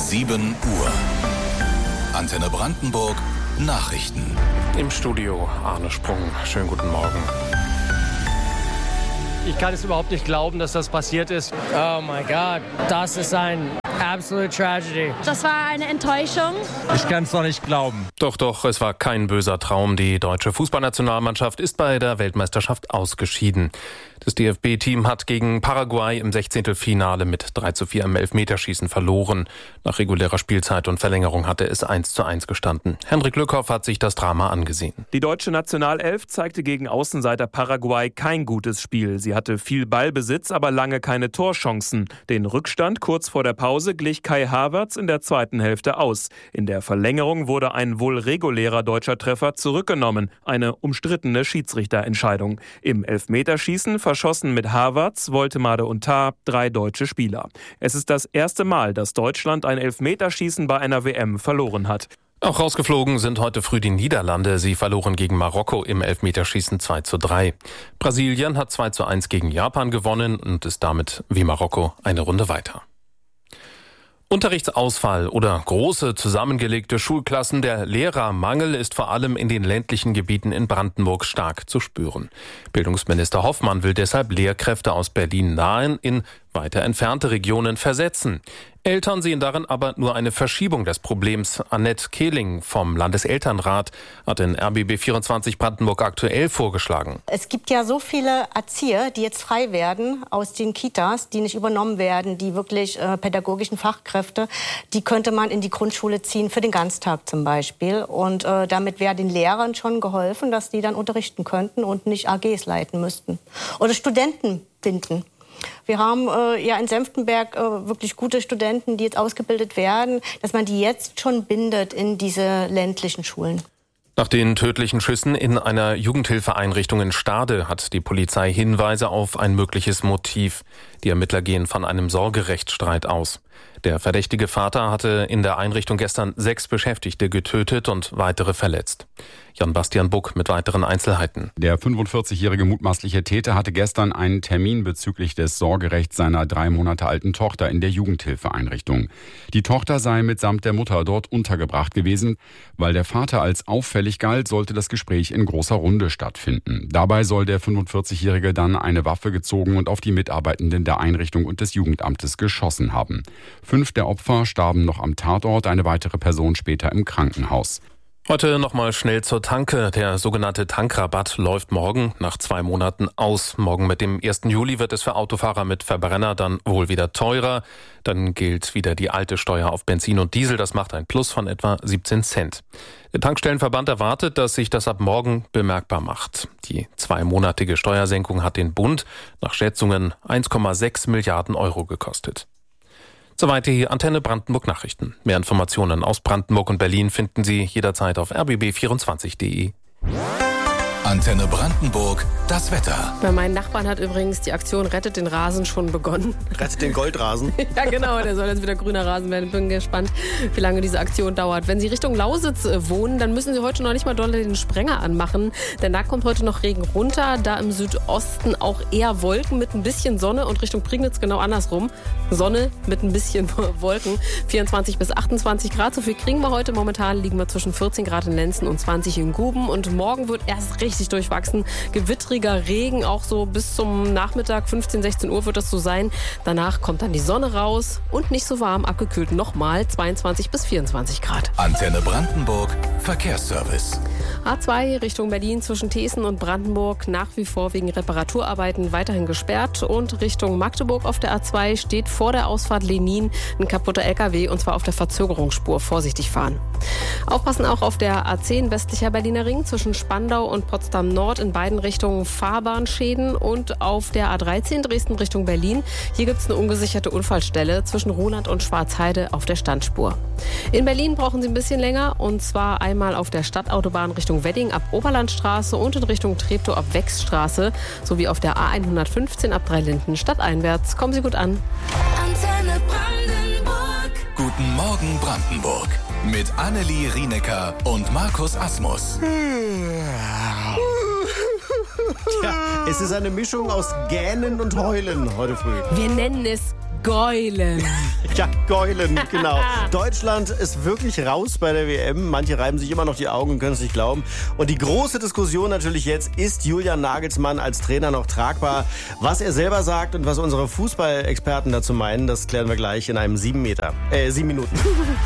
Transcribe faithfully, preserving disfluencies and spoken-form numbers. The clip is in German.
sieben Uhr. Antenne Brandenburg Nachrichten. Im Studio Arne Sprung. Schönen guten Morgen. Ich kann es überhaupt nicht glauben, dass das passiert ist. Oh mein Gott, das ist ein absolute Tragedy. Das war eine Enttäuschung. Ich kann es noch nicht glauben. Doch, doch, es war kein böser Traum. Die deutsche Fußballnationalmannschaft ist bei der Weltmeisterschaft ausgeschieden. Das D F B-Team hat gegen Paraguay im Sechzehntelfinale mit drei zu vier im Elfmeterschießen verloren. Nach regulärer Spielzeit und Verlängerung hatte es eins zu eins gestanden. Henrik Lückhoff hat sich das Drama angesehen. Die deutsche Nationalelf zeigte gegen Außenseiter Paraguay kein gutes Spiel. Sie hatte viel Ballbesitz, aber lange keine Torchancen. Den Rückstand kurz vor der Pause glich Kai Havertz in der zweiten Hälfte aus. In der Verlängerung wurde ein wohl regulärer deutscher Treffer zurückgenommen. Eine umstrittene Schiedsrichterentscheidung. Im Elfmeterschießen verschossen mit Havertz, Woltemade und Tah drei deutsche Spieler. Es ist das erste Mal, dass Deutschland ein Elfmeterschießen bei einer W M verloren hat. Auch rausgeflogen sind heute früh die Niederlande. Sie verloren gegen Marokko im Elfmeterschießen zwei zu drei. Brasilien hat zwei zu eins gegen Japan gewonnen und ist damit wie Marokko eine Runde weiter. Unterrichtsausfall oder große zusammengelegte Schulklassen, der Lehrermangel ist vor allem in den ländlichen Gebieten in Brandenburg stark zu spüren. Bildungsminister Hoffmann will deshalb Lehrkräfte aus Berlin nahen in weiter entfernte Regionen versetzen. Eltern sehen darin aber nur eine Verschiebung des Problems. Annette Kehling vom Landeselternrat hat in R B B vierundzwanzig Brandenburg aktuell vorgeschlagen. Es gibt ja so viele Erzieher, die jetzt frei werden aus den Kitas, die nicht übernommen werden, die wirklich äh, pädagogischen Fachkräfte, die könnte man in die Grundschule ziehen, für den Ganztag zum Beispiel. Und äh, damit wäre den Lehrern schon geholfen, dass die dann unterrichten könnten und nicht A Gs leiten müssten. Oder Studenten binden. Wir haben äh, ja in Senftenberg äh, wirklich gute Studenten, die jetzt ausgebildet werden, dass man die jetzt schon bindet in diese ländlichen Schulen. Nach den tödlichen Schüssen in einer Jugendhilfeeinrichtung in Stade hat die Polizei Hinweise auf ein mögliches Motiv. Die Ermittler gehen von einem Sorgerechtsstreit aus. Der verdächtige Vater hatte in der Einrichtung gestern sechs Beschäftigte getötet und weitere verletzt. Jan-Bastian Buck mit weiteren Einzelheiten. Der fünfundvierzigjährige mutmaßliche Täter hatte gestern einen Termin bezüglich des Sorgerechts seiner drei Monate alten Tochter in der Jugendhilfeeinrichtung. Die Tochter sei mitsamt der Mutter dort untergebracht gewesen. Weil der Vater als auffällig galt, sollte das Gespräch in großer Runde stattfinden. Dabei soll der fünfundvierzigjährige dann eine Waffe gezogen und auf die Mitarbeitenden der Einrichtung und des Jugendamtes geschossen haben. Fünf der Opfer starben noch am Tatort, eine weitere Person später im Krankenhaus. Heute nochmal schnell zur Tanke. Der sogenannte Tankrabatt läuft morgen nach zwei Monaten aus. Morgen mit dem ersten Juli wird es für Autofahrer mit Verbrenner dann wohl wieder teurer. Dann gilt wieder die alte Steuer auf Benzin und Diesel. Das macht ein Plus von etwa siebzehn Cent. Der Tankstellenverband erwartet, dass sich das ab morgen bemerkbar macht. Die zweimonatige Steuersenkung hat den Bund nach Schätzungen eins Komma sechs Milliarden Euro gekostet. Soweit die Antenne Brandenburg Nachrichten. Mehr Informationen aus Brandenburg und Berlin finden Sie jederzeit auf r b b vierundzwanzig punkt de. Antenne Brandenburg, das Wetter. Bei meinen Nachbarn hat übrigens die Aktion Rettet den Rasen schon begonnen. Rettet den Goldrasen. Ja genau, der soll jetzt wieder grüner Rasen werden. Ich bin gespannt, wie lange diese Aktion dauert. Wenn Sie Richtung Lausitz wohnen, dann müssen Sie heute noch nicht mal doll den Sprenger anmachen. Denn da kommt heute noch Regen runter. Da im Südosten auch eher Wolken mit ein bisschen Sonne und Richtung Prignitz genau andersrum. Sonne mit ein bisschen Wolken. vierundzwanzig bis achtundzwanzig Grad. So viel kriegen wir heute. Momentan liegen wir zwischen vierzehn Grad in Lenzen und zwanzig in Guben. Und morgen wird erst richtig durchwachsen. Gewittriger Regen, auch so bis zum Nachmittag, fünfzehn, sechzehn Uhr wird das so sein. Danach kommt dann die Sonne raus und nicht so warm, abgekühlt nochmal zweiundzwanzig bis vierundzwanzig Grad. Antenne Brandenburg, Verkehrsservice. A zwei Richtung Berlin zwischen Thesen und Brandenburg nach wie vor wegen Reparaturarbeiten weiterhin gesperrt und Richtung Magdeburg auf der A zwei steht vor der Ausfahrt Lenin ein kaputter L K W und zwar auf der Verzögerungsspur. Vorsichtig fahren. Aufpassen auch auf der A zehn westlicher Berliner Ring zwischen Spandau und Potsdam Nord in beiden Richtungen Fahrbahnschäden und auf der A dreizehn Dresden Richtung Berlin. Hier gibt es eine ungesicherte Unfallstelle zwischen Roland und Schwarzheide auf der Standspur. In Berlin brauchen Sie ein bisschen länger und zwar einmal auf der Stadtautobahn Richtung Wedding ab Oberlandstraße und in Richtung Treptow ab Wechsstraße sowie auf der A hundertfünfzehn ab Dreilinden stadteinwärts. Kommen Sie gut an. Antenne Brandenburg. Guten Morgen Brandenburg. Mit Annelie Rienecker und Markus Asmus. Tja, es ist eine Mischung aus Gähnen und Heulen heute früh. Wir nennen es Geulen. Ja, Geulen, genau. Deutschland ist wirklich raus bei der W M. Manche reiben sich immer noch die Augen und können es nicht glauben. Und die große Diskussion natürlich jetzt, ist Julian Nagelsmann als Trainer noch tragbar? Was er selber sagt und was unsere Fußballexperten dazu meinen, das klären wir gleich in einem sieben Meter, äh, sieben Minuten.